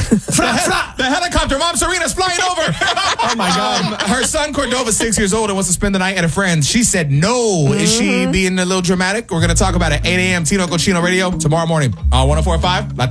The helicopter. Mom Serena's flying over. Oh, my God. Her son Cordova, 6 years old, and wants to spend the night at a friend's. She said no. Is she being a little dramatic? We're going to talk about it at 8 a.m. Tino Cochino Radio tomorrow morning on 104.5.